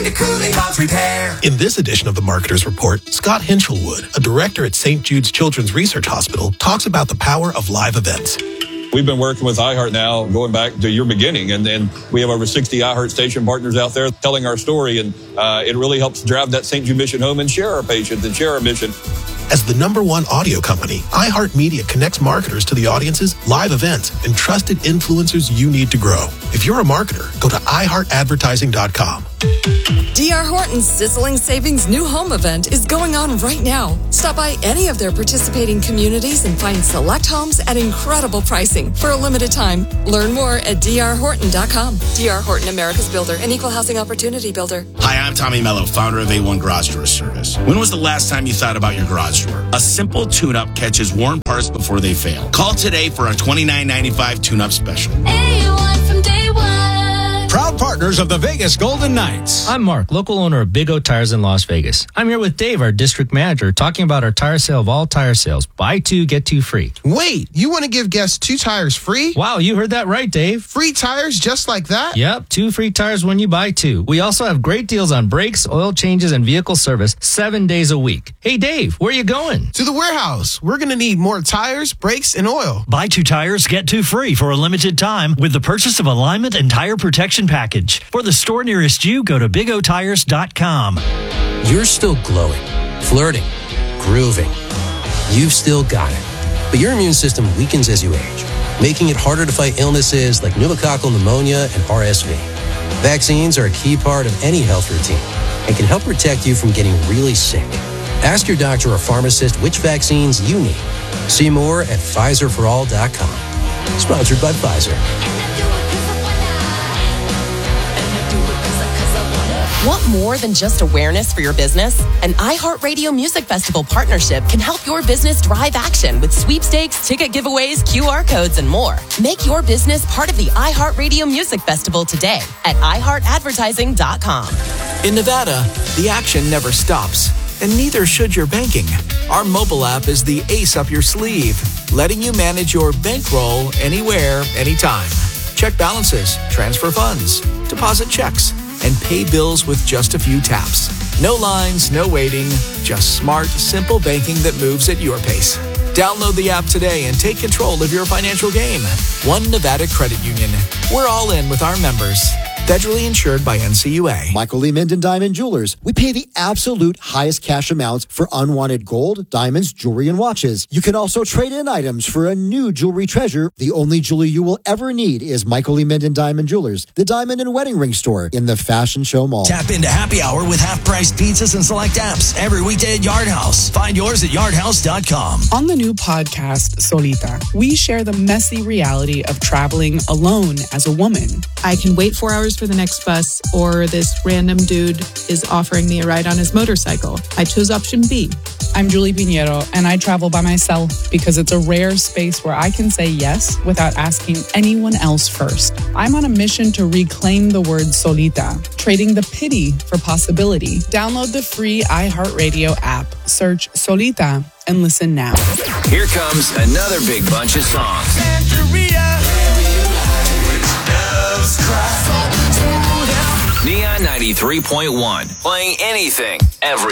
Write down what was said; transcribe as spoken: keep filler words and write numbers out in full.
to Cooley Auto Repair. In this edition of the Marketer's Report, Scott Hinchelwood, a director at Saint Jude's Children's Research Hospital, talks about the power of live events. We've been working with iHeart now going back to your beginning, and, and we have over sixty iHeart station partners out there telling our story, and uh, it really helps drive that Saint Jude mission home and share our patients and share our mission. As the number one audio company, iHeartMedia connects marketers to the audiences, live events, and trusted influencers you need to grow. If you're a marketer, go to i heart advertising dot com. D R. Horton's Sizzling Savings New Home Event is going on right now. Stop by any of their participating communities and find select homes at incredible pricing for a limited time. Learn more at d r horton dot com. D R. Horton, America's builder, an equal housing opportunity builder. Hi, I'm Tommy Mello, founder of A one Garage Door Service. When was the last time you thought about your garage door? A simple tune-up catches worn parts before they fail. Call today for our twenty-nine ninety-five tune-up special. A one from day one. Proud partners of the Vegas Golden Knights. I'm Mark, local owner of Big O Tires in Las Vegas. I'm here with Dave, our district manager, talking about our tire sale of all tire sales. Buy two, get two free. Wait, you want to give guests two tires free? Wow, you heard that right, Dave. Free tires just like that? Yep, two free tires when you buy two. We also have great deals on brakes, oil changes, and vehicle service seven days a week. Hey, Dave, where are you going? To the warehouse. We're going to need more tires, brakes, and oil. Buy two tires, get two free for a limited time with the purchase of alignment and tire protection package. For the store nearest you, go to big o tires dot com. You're still glowing, flirting, grooving. You've still got it. But your immune system weakens as you age, making it harder to fight illnesses like pneumococcal pneumonia and R S V. Vaccines are a key part of any health routine and can help protect you from getting really sick. Ask your doctor or pharmacist which vaccines you need. See more at pfizer for all dot com. Sponsored by Pfizer. Want more than just awareness for your business? An iHeartRadio Music Festival partnership can help your business drive action with sweepstakes, ticket giveaways, Q R codes, and more. Make your business part of the iHeartRadio Music Festival today at i heart advertising dot com. In Nevada, the action never stops, and neither should your banking. Our mobile app is the ace up your sleeve, letting you manage your bankroll anywhere, anytime. Check balances, transfer funds, deposit checks, and pay bills with just a few taps. No lines, no waiting, just smart, simple banking that moves at your pace. Download the app today and take control of your financial game. One Nevada Credit Union. We're all in with our members. Federally insured by N C U A. Michael Lee Minden Diamond Jewelers. We pay the absolute highest cash amounts for unwanted gold, diamonds, jewelry, and watches. You can also trade in items for a new jewelry treasure. The only jewelry you will ever need is Michael Lee Minden Diamond Jewelers, the diamond and wedding ring store in the Fashion Show Mall. Tap into happy hour with half-price pizzas and select apps every weekday at Yard House. Find yours at yard house dot com. On the new podcast, Solita, we share the messy reality of traveling alone as a woman. I can wait four hours for the next bus, or this random dude is offering me a ride on his motorcycle. I chose option B. I'm Julie Pinheiro, and I travel by myself because it's a rare space where I can say yes without asking anyone else first. I'm on a mission to reclaim the word solita, trading the pity for possibility. Download the free iHeartRadio app, search Solita, and listen now. Here comes another big bunch of songs. Neon ninety-three point one, playing anything, everything.